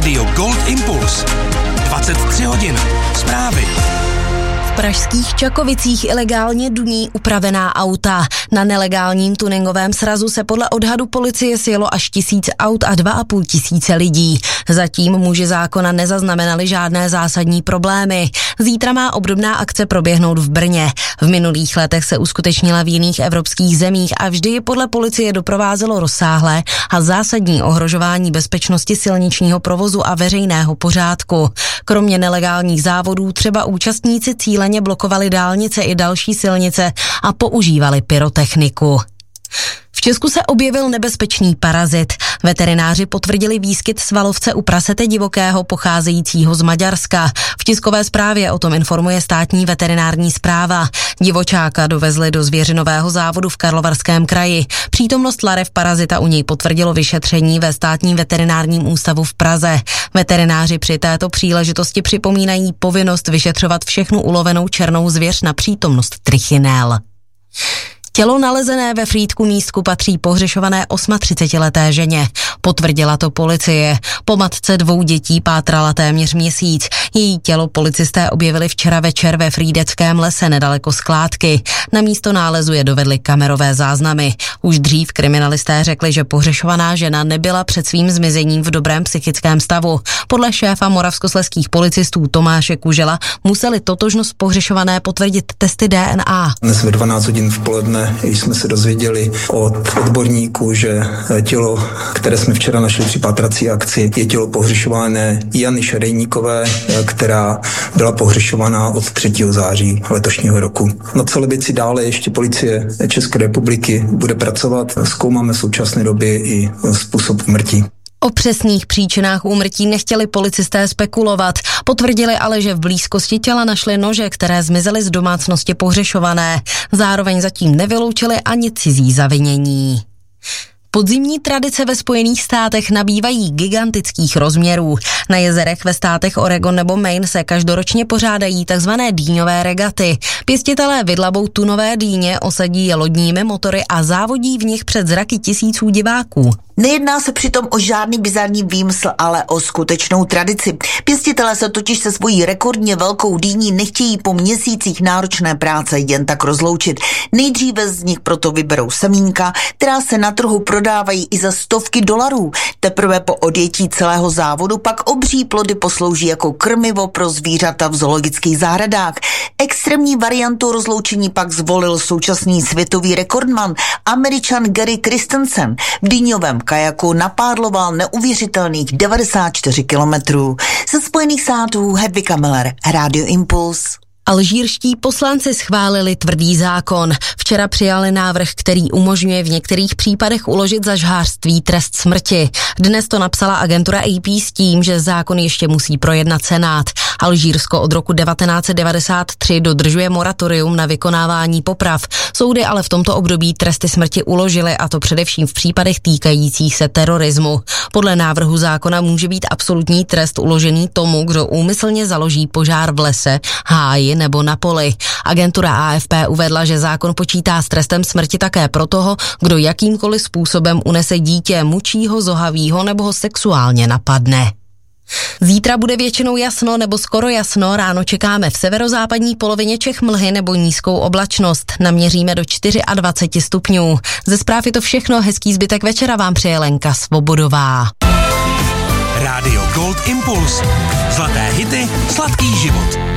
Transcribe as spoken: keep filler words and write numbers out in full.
Rádio Gold Impuls. dvacet tři hodin. Zprávy. V pražských Čakovicích ilegálně duní upravená auta. Na nelegálním tuningovém srazu se podle odhadu policie sjelo až tisíc aut a dva a půl tisíce lidí. Zatím muži zákona nezaznamenali žádné zásadní problémy. Zítra má obdobná akce proběhnout v Brně. V minulých letech se uskutečnila v jiných evropských zemích a vždy je podle policie doprovázelo rozsáhlé a zásadní ohrožování bezpečnosti silničního provozu a veřejného pořádku. Kromě nelegálních závodů třeba účastníci cíleně blokovali dálnice i další silnice a používali pyrotechniku. V Česku se objevil nebezpečný parazit. Veterináři potvrdili výskyt svalovce u prasete divokého pocházejícího z Maďarska. V tiskové zprávě o tom informuje státní veterinární správa. Divočáka dovezli do zvěřinového závodu v Karlovarském kraji. Přítomnost larev parazita u něj potvrdilo vyšetření ve státním veterinárním ústavu v Praze. Veterináři při této příležitosti připomínají povinnost vyšetřovat všechnu ulovenou černou zvěř na přítomnost trichinel. Tělo nalezené ve Frýdku Místku patří pohřešované třicetiosmileté ženě. Potvrdila to policie. Po matce dvou dětí pátrala téměř měsíc. Její tělo policisté objevili včera večer ve Frýdeckém lese nedaleko skládky. Na místo nálezu je dovedly kamerové záznamy. Už dřív kriminalisté řekli, že pohřešovaná žena nebyla před svým zmizením v dobrém psychickém stavu. Podle šéfa moravskoslezských policistů Tomáše Kužela museli totožnost pohřešované potvrdit testy D N A. Dnes ve dvanáct hodin v poledne jsme se dozvěděli od odborníků, že tělo, které jsme včera našli při pátrací akci, je tělo pohřešované Jany Šerejníkové, která byla pohřešovaná od třetího září letošního roku. Na celé věci dále ještě policie České republiky bude pracovat. Zkoumáme v současné době i způsob úmrtí. O přesných příčinách úmrtí nechtěli policisté spekulovat. Potvrdili ale, že v blízkosti těla našli nože, které zmizely z domácnosti pohřešované. Zároveň zatím nevyloučili ani cizí zavinění. Podzimní tradice ve Spojených státech nabývají gigantických rozměrů. Na jezerech ve státech Oregon nebo Maine se každoročně pořádají takzvané dýňové regaty. Pěstitelé vydlabou tunové dýně, osadí je lodními motory a závodí v nich před zraky tisíců diváků. Nejedná se přitom o žádný bizarní výmysl, ale o skutečnou tradici. Pěstitelé se totiž se svojí rekordně velkou dýní nechtějí po měsících náročné práce jen tak rozloučit. Nejdříve z nich proto vyberou semínka, která se na trhu prodávají i za stovky dolarů. Teprve po odjetí celého závodu pak obří plody poslouží jako krmivo pro zvířata v zoologických zahradách. Extrémní variantu rozloučení pak zvolil současný světový rekordman Američan Gary Christensen. V dýňovém kajaku napádloval neuvěřitelných devadesát čtyři kilometrů. Ze Spojených států Hedvika Miller, Radio Impuls. Alžírští poslanci schválili tvrdý zákon. Včera přijali návrh, který umožňuje v některých případech uložit za žhářství trest smrti. Dnes to napsala agentura A P s tím, že zákon ještě musí projednat Senát. Alžírsko od roku devatenáct set devadesát tři dodržuje moratorium na vykonávání poprav. Soudy ale v tomto období tresty smrti uložily, a to především v případech týkajících se terorismu. Podle návrhu zákona může být absolutní trest uložený tomu, kdo úmyslně založí požár v lese, háji nebo na poli. Agentura A F P uvedla, že zákon počítá s trestem smrti také pro toho, kdo jakýmkoliv způsobem unese dítě, mučí ho, zohaví ho nebo ho sexuálně napadne. Zítra bude většinou jasno nebo skoro jasno, ráno čekáme v severozápadní polovině Čech mlhy nebo nízkou oblačnost. Naměříme do dvacet čtyři stupňů. Ze zpráv je to všechno, hezký zbytek večera vám přeje Lenka Svobodová. Rádio Gold Impuls. Zlaté hity, sladký život.